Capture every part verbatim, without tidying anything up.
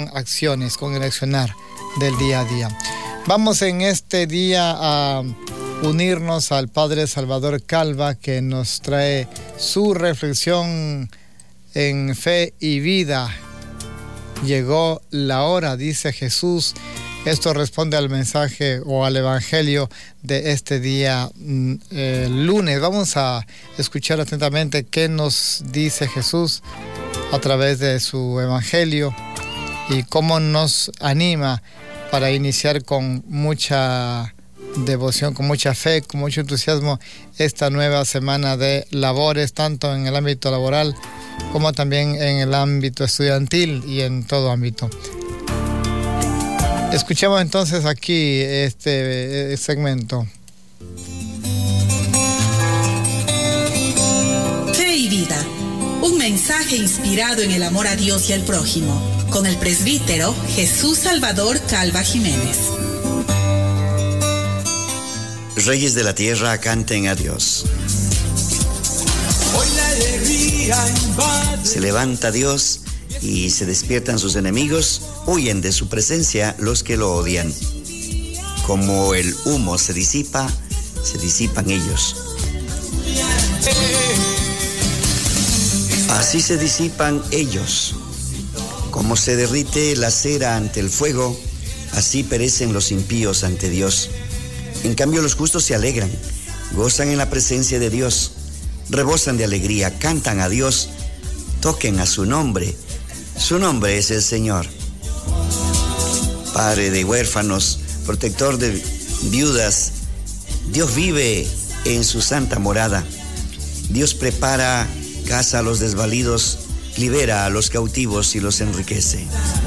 con acciones, con el accionar del día a día. Vamos en este día a unirnos al Padre Salvador Calva, que nos trae su reflexión en fe y vida. Llegó la hora, dice Jesús. Esto responde al mensaje o al evangelio de este día eh, lunes. Vamos a escuchar atentamente qué nos dice Jesús a través de su evangelio y cómo nos anima para iniciar con mucha devoción, con mucha fe, con mucho entusiasmo esta nueva semana de labores, tanto en el ámbito laboral como también en el ámbito estudiantil y en todo ámbito. Escuchemos entonces aquí este segmento. Fe y vida, un mensaje inspirado en el amor a Dios y al prójimo, con el presbítero Jesús Salvador Calva Jiménez. Reyes de la tierra, canten a Dios. Se levanta Dios y se despiertan sus enemigos, huyen de su presencia los que lo odian. Como el humo se disipa, se disipan ellos. Así se disipan ellos. Como se derrite la cera ante el fuego, así perecen los impíos ante Dios. En cambio, los justos se alegran, gozan en la presencia de Dios, rebosan de alegría, cantan a Dios, toquen a su nombre. Su nombre es el Señor. Padre de huérfanos, protector de viudas, Dios vive en su santa morada. Dios prepara casa a los desvalidos, libera a los cautivos y los enriquece.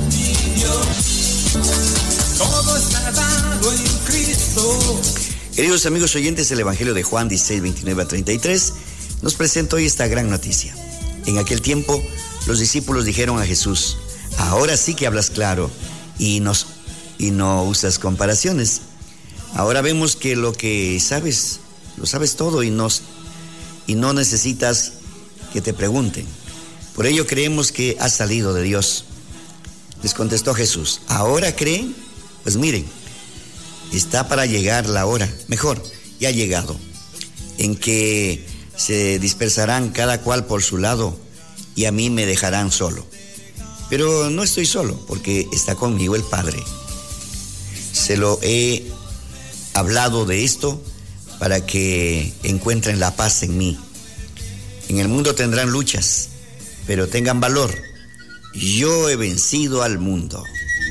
Todo está dado en Cristo. Queridos amigos oyentes, el Evangelio de Juan dieciséis, veintinueve a treinta y tres nos presenta hoy esta gran noticia. En aquel tiempo, los discípulos dijeron a Jesús: ahora sí que hablas claro y, nos, y no usas comparaciones. Ahora vemos que lo que sabes, lo sabes todo y, nos, y no necesitas que te pregunten. Por ello creemos que has salido de Dios. Les contestó Jesús: ¿ahora creen? Pues miren, está para llegar la hora, mejor, ya ha llegado, en que se dispersarán cada cual por su lado y a mí me dejarán solo. Pero no estoy solo, porque está conmigo el Padre. Se lo he hablado de esto para que encuentren la paz en mí. En el mundo tendrán luchas, pero tengan valor. Yo he vencido al mundo.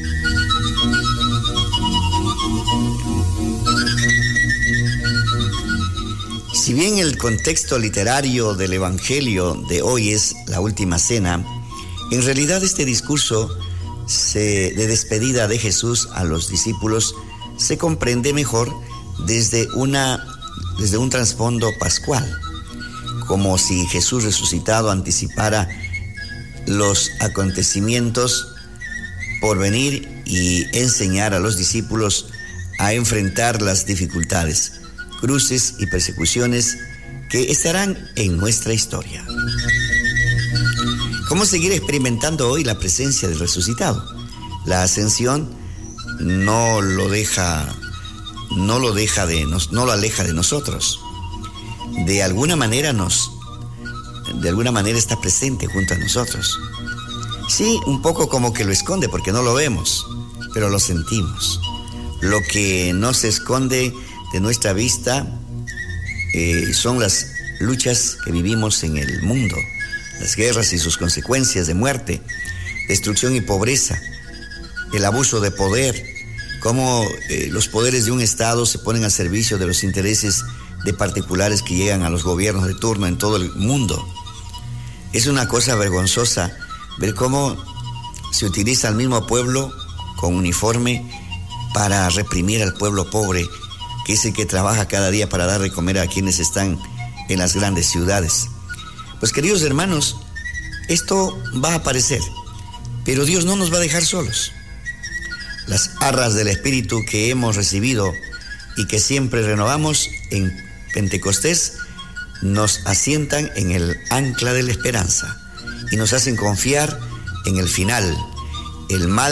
Si bien el contexto literario del Evangelio de hoy es la última cena, en realidad este discurso se, de despedida de Jesús a los discípulos se comprende mejor desde, una, desde un trasfondo pascual, como si Jesús resucitado anticipara los acontecimientos por venir y enseñar a los discípulos a enfrentar las dificultades, cruces y persecuciones que estarán en nuestra historia. ¿Cómo seguir experimentando hoy la presencia del resucitado? La ascensión no lo deja, no lo deja de nos, no lo aleja de nosotros. De alguna manera nos, de alguna manera está presente junto a nosotros. Sí, un poco como que lo esconde porque no lo vemos, pero lo sentimos. Lo que no se esconde de nuestra vista eh, son las luchas que vivimos en el mundo, las guerras y sus consecuencias de muerte, destrucción y pobreza, el abuso de poder, cómo eh, los poderes de un Estado se ponen al servicio de los intereses de particulares que llegan a los gobiernos de turno en todo el mundo. Es una cosa vergonzosa ver cómo se utiliza al mismo pueblo con uniforme para reprimir al pueblo pobre, que es el que trabaja cada día para dar de comer a quienes están en las grandes ciudades. Pues queridos hermanos, esto va a aparecer, pero Dios no nos va a dejar solos. Las arras del Espíritu que hemos recibido y que siempre renovamos en Pentecostés nos asientan en el ancla de la esperanza y nos hacen confiar en el final. El mal